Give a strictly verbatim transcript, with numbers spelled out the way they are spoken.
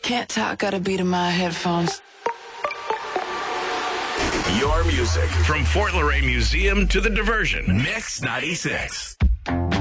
Can't talk, gotta beat in my headphones. Your music from Fort Luray Museum to the Diversion. Mix ninety-six.